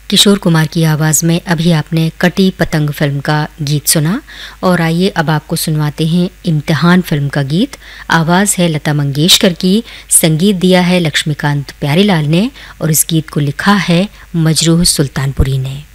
किशोर कुमार की आवाज़ में अभी आपने कटी पतंग फिल्म का गीत सुना और आइए अब आपको सुनवाते हैं इम्तिहान फिल्म का गीत। आवाज़ है लता मंगेशकर की, संगीत दिया है लक्ष्मीकांत प्यारेलाल ने और इस गीत को लिखा है मजरूह सुल्तानपुरी ने।